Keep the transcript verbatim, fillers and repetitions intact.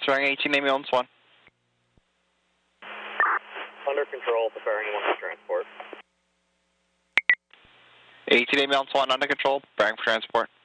bearing eighteen, name me on Swan. Under control, preparing one for transport. eighteen, name me on Swan, under control, bearing for transport.